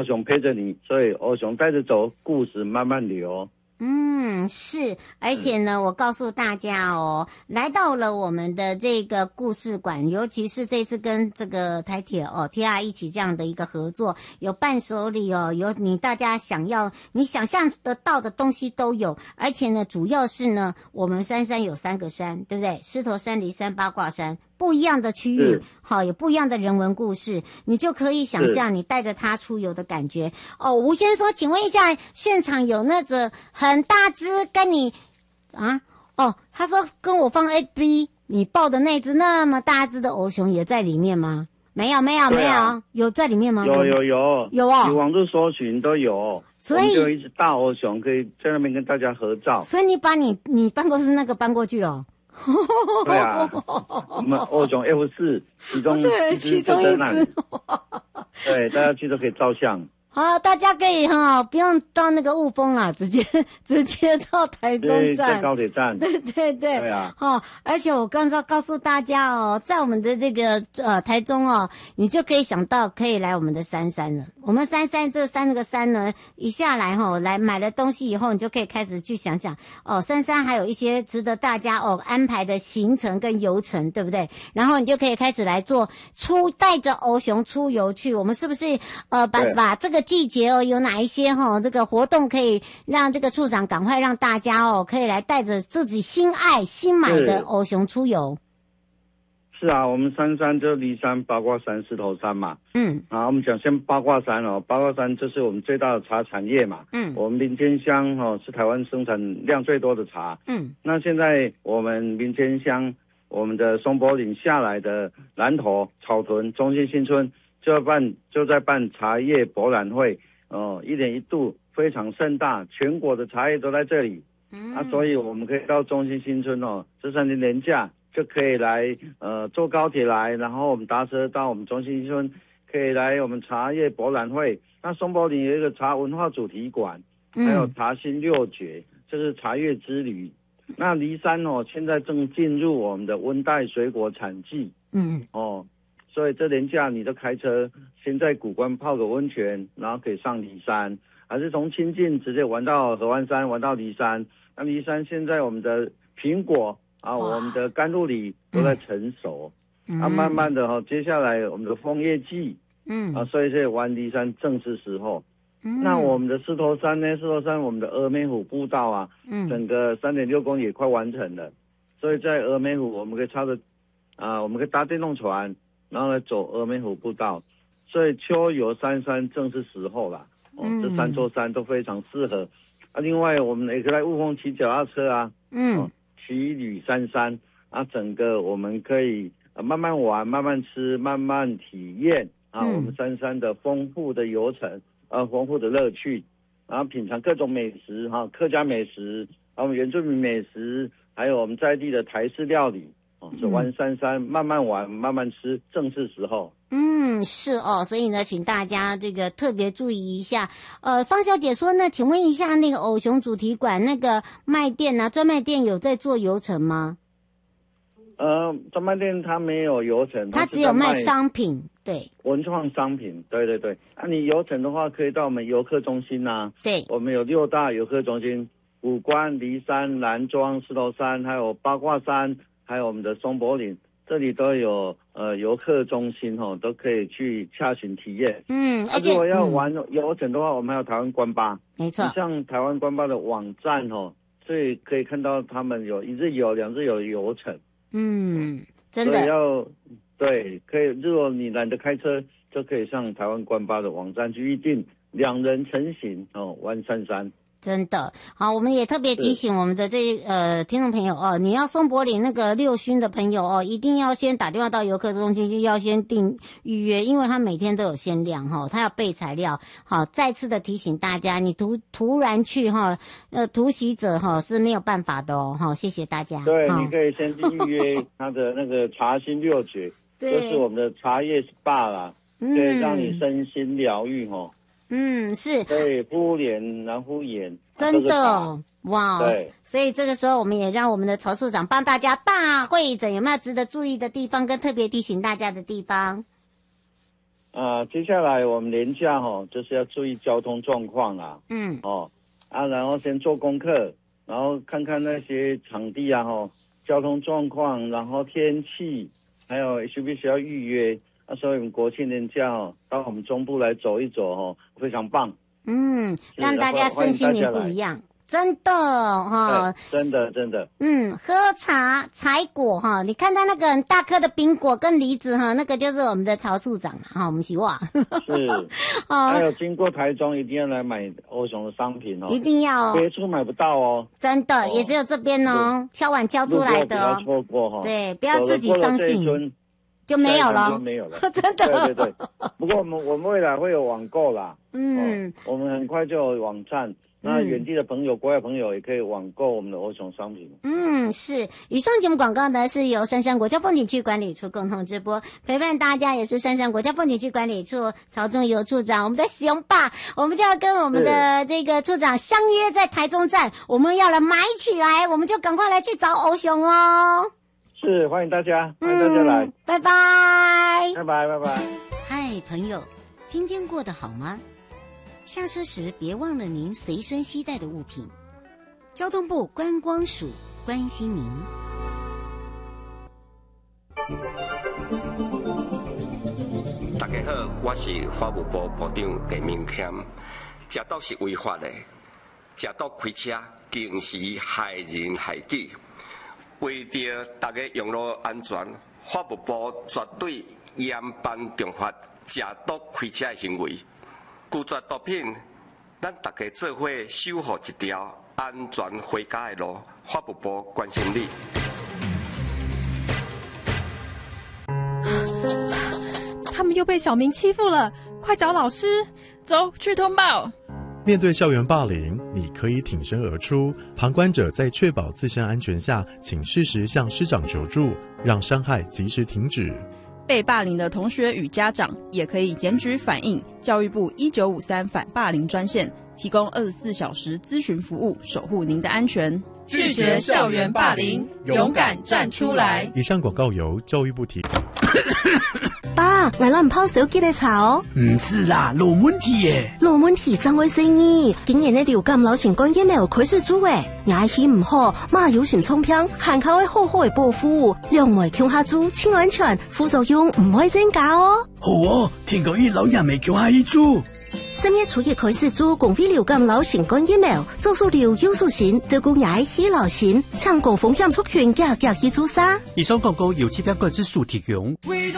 熊陪着你，所以欧熊带着走，故事慢慢流。 是，而且呢，我告诉大家哦，来到了我们的这个故事馆，尤其是这次跟这个台铁TR 一起这样的一个合作，有伴手礼哦，有大家你想象得到的东西都有，而且呢，主要是呢，我们三山有3个山，对不对？狮头山、梨山、八卦山。不一样的区域，好，有不一样的人文故事，你就可以想象你带着它出游的感觉。吴先说，请问一下，现场有那个很大只跟你他说跟我放 AB， 你抱的那只那么大只的欧熊也在里面吗？没有，有在里面吗？ 有哦， 你网络搜寻都有， 所以就一只大欧熊可以在那边跟大家合照。 所以你把你办公室那个搬过去了。 对啊，我们欧熊 F4 其中一只，对，大家去都可以照相。 好，大家可以不用到那个雾峰啦，直接到台中站， 在高铁站。 对。 对啊。 而且我刚才告诉大家在我们的这个台中你就可以想到可以来我们的三山了。我们三山这3个山呢，一下来来买了东西以后，你就可以开始去想想三山还有一些值得大家安排的行程跟游程，对不对？然后你就可以开始来做带着欧熊出游去。我们是不是把这个季节有哪一些这个活动可以让这个处长赶快让大家可以来带着自己新买的欧熊出游？ 是啊，我们三山就梨山、八卦山、狮头山嘛。我们讲先八卦山八卦山这是我们最大的茶产业嘛。我们林间乡是台湾生产量最多的茶。那现在我们林间乡，我们的松柏岭下来的南投、草屯、中心新村就在办茶叶博览会，1年1度非常盛大，全国的茶叶都在这里。所以我们可以到中心新村这3天连假就可以来坐高铁来，然后我们搭车到我们中心新村，可以来我们茶叶博览会。那松柏岭有一个茶文化主题馆，还有茶心6绝，这是茶叶之旅。那梨山现在正进入我们的温带水果产季。所以这连假你都开车先在古关泡个温泉，然后可以上梨山，还是从清境直接玩到合欢山，玩到梨山。那梨山现在我们的苹果我们的甘露梨都在成熟。慢慢的接下来我们的枫叶季。所以这玩梨山正是时候。那我们的狮头山呢？狮头山我们的峨眉湖步道整个3.6公里也快完成了。所以在峨眉湖我们可以我们可以搭电动船，然后来走峨眉湖步道，所以秋游三山正是时候啦。这3座山都非常适合。另外我们也可以来雾峰骑脚踏车骑旅三山整个我们可以慢慢玩、慢慢吃、慢慢体验我们三山的丰富的游程丰富的乐趣，然后品尝各种美食客家美食，我们原住民美食，还有我们在地的台式料理。是玩三山，慢慢玩，慢慢吃，正是时候。 是所以呢，请大家这个特别注意一下。方小姐说呢，请问一下，那个欧熊主题馆那个卖店专卖店有在做游程吗？ 专卖店它没有游程， 它只有卖商品，对， 文创商品，对。你游程的话，可以到我们游客中心对， 我们有6大游客中心：古关、梨山、南庄、狮头山，还有八卦山。还有我们的松柏岭，这里都有游客中心都可以去洽询体验。而且如果要玩游程的话，我们还有台湾观巴， 没错。 像台湾观巴的网站所以可以看到他们有1日游、2日游的游程。 真的。 可以。如果你懒得开车，就可以上台湾观巴的网站去预定2人成行玩三山。 真的好，我们也特别提醒我们的听众朋友你要松柏岭那个6薰的朋友一定要先打电话到游客中心，要先预约，因为他每天都有限量他要备材料。好，再次的提醒大家，你突然去突袭者是没有办法的谢谢大家。 对，你可以先去预约他的那个茶心6绝，就是我们的茶叶 SPA 啦，可以让你身心疗愈是， 对，敷脸然后敷眼， 真的哇！对，所以这个时候我们也让我们的曹处长帮大家大会诊，有没有值得注意的地方跟特别提醒大家的地方？ 接下来我们连假就是要注意交通状况啦。然后先做功课，然后看看那些场地交通状况，然后天气，还有需不需要预约。所以我们国庆连假到我们中部来走一走非常棒。 让大家身心灵不一样。真的真的。 喝茶采果你看到那个很大颗的苹果跟梨子那个就是我们的曹处长我们希望是还有经过台中一定要来买欧熊的商品一定要别处买不到真的也只有这边敲碗敲出来的不要错过对，不要自己相信就没有了，真的。 对。不过我们未来会有网购啦，我们很快就有网站。那远地的朋友、国外朋友也可以网购我们的欧熊商品。 是。以上节目广告呢是由杉山国家风景区管理处共同直播，陪伴大家也是杉山国家风景区管理处曹仲友处长，我们的熊爸，我们就要跟我们的这个处长相约在台中站，我们要来买起来，我们就赶快来去找欧熊哦。 是，欢迎大家来， 拜拜， 拜拜。 嗨，朋友，今天过得好吗？下车时别忘了您随身携带的物品。交通部观光署关心您。 大家好，我是法务部部长陈明谦。食毒是违法的，食毒开车更是害人害己。为着大家用路安全，法务部绝对严办重罚食毒开车的行为。拒绝毒品，咱大家做伙守护一条安全回家的路。法务部关心你。 他们又被小明欺负了，快找老师！ 走去通报。 面对校园霸凌，你可以挺身而出。旁观者在确保自身安全下，请适时向师长求助，让伤害及时停止。 被霸凌的同学与家长也可以检举反映教育部1953反霸凌专线，提供24小时咨询服务，守护您的安全。 拒绝校园霸凌，勇敢站出来。 以上广告由教育部提供。 爸，我们泡手机的茶哦。 唔是啦，老问题耶。 老问题怎回事呢？今年的流感流行感染苗开始做诶，牙齿唔好，马有心冲偏，限靠会好好的保护，两枚强下做，清安全，副作用唔会增加哦。 好哦，听讲伊老人未强下一做。 3月初一开始做公费流感流行感染苗，做数流有数型，照顾牙齿流行，抢高风险族群，加去做啥？ 以上广告由这边各自所提供。